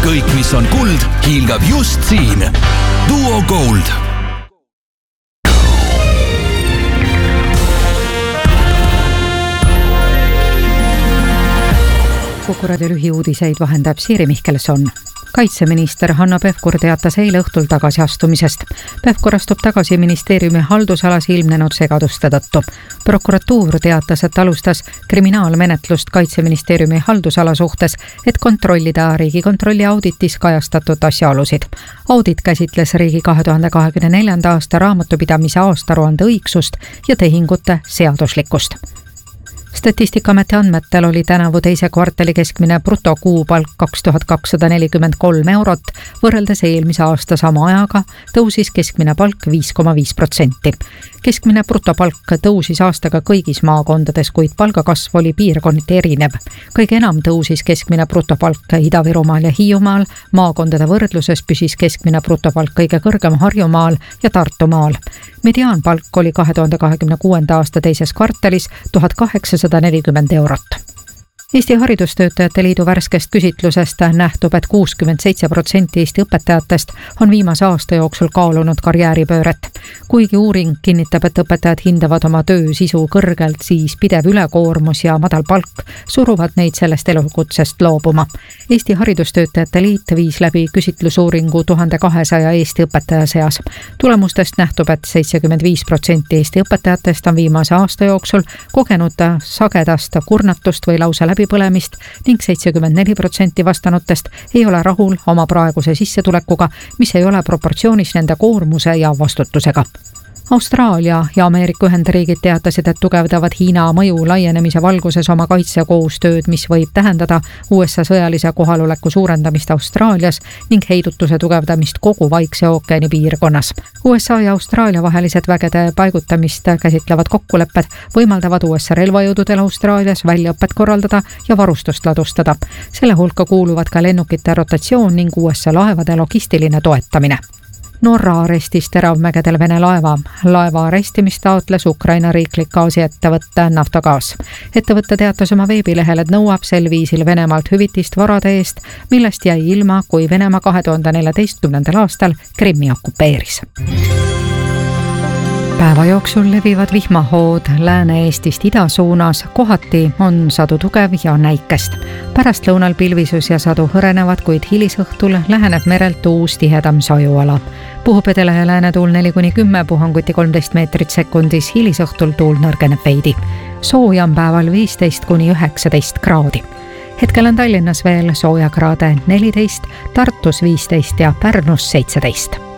kõik, mis on kuld, hiilgab just siin. Duo Gold. Kuku raadio lühiuudiseid vahendab Siiri Mihkelson. Kaitseminister Hanno Pevkur teatas eile õhtul tagasiastumisest. Pevkur astub tagasi ministeeriumi haldusalas ilmnenud segaduste tõttu. Prokuratuur teatas, et alustas kriminaalmenetlust Kaitseministeeriumi haldusala suhtes, et kontrollida Riigikontrolli auditis kajastatud asjaolusid. Audit käsitles riigi 2024. aasta raamatupidamise aastaruande õigsust ja tehingute seaduslikkust. Statistikaameti andmetel oli tänavu teise kvartali keskmine brutokuupalk 2243 eurot, võrreldes eelmise aasta sama ajaga tõusis keskmine palk 5,5%. Keskmine brutopalk tõusis aastaga kõigis maakondades, kuid palgakasv oli piirkonniti erinev. Kõige enam tõusis keskmine brutopalk Ida-Virumaal ja Hiiumaal, maakondade võrdluses püsis keskmine brutopalk kõige kõrgem Harjumaal ja Tartumaal. Mediaanpalk oli 2026. aasta teises kvartalis 1840 eurot. Eesti Haridustöötajate Liidu värskest küsitlusest nähtub, et 67% Eesti õpetajatest on viimase aasta jooksul kaalunud karjääripööret. Kuigi uuring kinnitab, et õpetajad hindavad oma töö sisu kõrgelt, siis pidev ülekoormus ja madal palk suruvad neid sellest elukutsest loobuma. Eesti Haridustöötajate Liit viis läbi küsitlusuuringu 1200 Eesti õpetaja seas. Tulemustest nähtub, et 75% Eesti õpetajatest on viimase aasta jooksul kogenud sagedast kurnatust või lausa läbipõlemist ning 74% vastanutest ei ole rahul oma praeguse sissetulekuga, mis ei ole proportsioonis nende koormuse ja vastutusega. Austraalia ja Ameerika Ühendriigid teatasid, et tugevdavad Hiina mõju laienemise valguses oma kaitsekoostööd, mis võib tähendada USA sõjalise kohaloleku suurendamist Austraalias ning heidutuse tugevdamist kogu Vaikse ookeani piirkonnas. USA ja Austraalia vahelised vägede paigutamist käsitlevad kokkulepped võimaldavad USA relvajõududel Austraalias väljaõpet korraldada ja varustust ladustada. Selle hulka kuuluvad ka lennukite rotatsioon ning USA laevade logistiline toetamine. Norra arestis teravmägedel Vene laeva. Laeva arestimist taotles Ukraina riiklik gaasiettevõtte Naftogaz. Ettevõtte teatas oma veebilehel, et nõuab sel viisil Venemaalt hüvitist varade eest, millest jäi ilma, kui Venemaa 2014. aastal Krimmi okupeeris. Päeva jooksul levivad vihmahood Lääne-Eestist ida suunas, kohati on sadu tugev ja näikest. Pärastlõunal pilvisus ja sadu hõrenevad, kuid hilisõhtul läheneb merelt uus tihedam sajuala. Puhub edele ja läänetuul 4-10, puhanguti 13 meetrit sekundis, hilisõhtul tuul nõrgeneb veidi. Sooja on päeval 15-19 kraadi. Hetkel on Tallinnas veel soojakraade 14, Tartus 15 ja Pärnus 17.